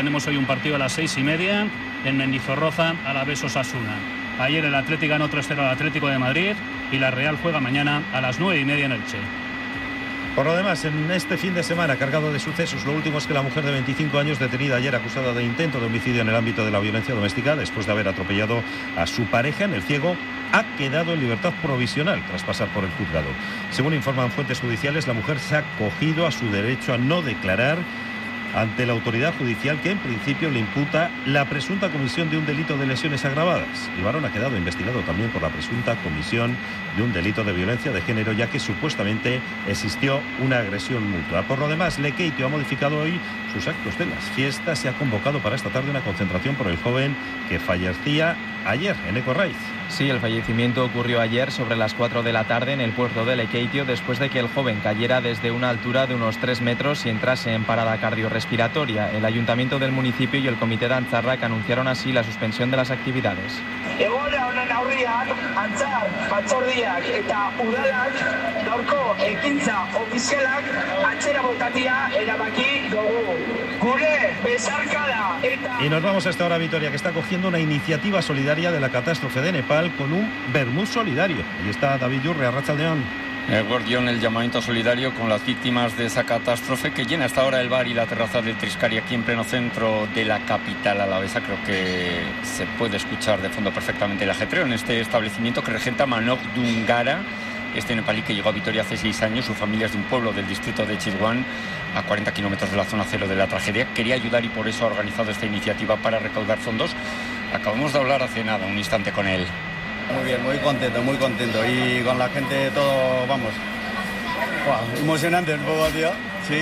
tenemos hoy un partido a las 6:30 en Mendizorroza, Alavés Osasuna. Ayer el Atlético ganó 3-0 al Atlético de Madrid y la Real juega mañana a las 9:30 en Elche. Por lo demás, en este fin de semana cargado de sucesos, lo último es que la mujer de 25 años detenida ayer acusada de intento de homicidio en el ámbito de la violencia doméstica después de haber atropellado a su pareja en El Ciego ha quedado en libertad provisional tras pasar por el juzgado. Según informan fuentes judiciales, la mujer se ha acogido a su derecho a no declarar ante la autoridad judicial que en principio le imputa la presunta comisión de un delito de lesiones agravadas. El varón ha quedado investigado también por la presunta comisión de un delito de violencia de género, ya que supuestamente existió una agresión mutua. Por lo demás, Lekeitio ha modificado hoy sus actos de las fiestas. Se ha convocado para esta tarde una concentración por el joven que fallecía ayer en Ecorraiz. Sí, el fallecimiento ocurrió ayer sobre las 4 de la tarde en el puerto de Lekeitio después de que el joven cayera desde una altura de unos 3 metros y entrase en parada cardiorrespiratoria. El ayuntamiento del municipio y el comité de Antzarrak anunciaron así la suspensión de las actividades. Egoera honen aurrean, Antzar, batzordiak eta udalak gaurko ekintza ofizialak atzera botatia erabaki dugu. Gure besarkada eta... Y nos vamos a esta hora, Vitoria, que está cogiendo una iniciativa solidaria de la catástrofe de Nepal con un vermut solidario. Ahí está David Yurre, Arratsaldeon. Guardión, el llamamiento solidario con las víctimas de esa catástrofe que llena hasta ahora el bar y la terraza del Triscari aquí en pleno centro de la capital alavesa. Creo que se puede escuchar de fondo perfectamente el ajetreo en este establecimiento que regenta Manoj Dungara, este nepalí que llegó a Vitoria hace 6 años. Su familia es de un pueblo del distrito de Chirwan, a 40 kilómetros de la zona cero de la tragedia. Quería ayudar y por eso ha organizado esta iniciativa para recaudar fondos. Acabamos de hablar hace nada, un instante con él. Muy bien, muy contento y con la gente todo, vamos, wow, emocionante un poco, tío. Sí.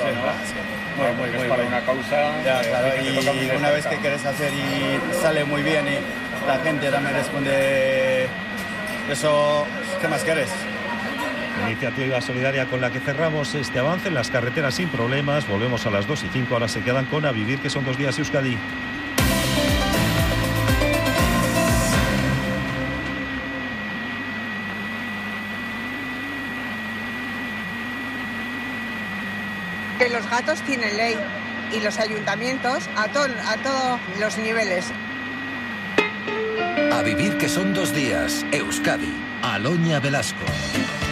Muy para una causa. Ya, claro, y una vez que quieres hacer y sale muy bien y la gente también responde, eso, ¿qué más quieres? Iniciativa solidaria con la que cerramos este avance en las carreteras sin problemas. Volvemos a las 2:05, ahora se quedan con A Vivir, que son 2 días Euskadi. Que los gatos tienen ley y los ayuntamientos a todos los niveles. A Vivir, que son 2 días, Euskadi, Aloña Velasco.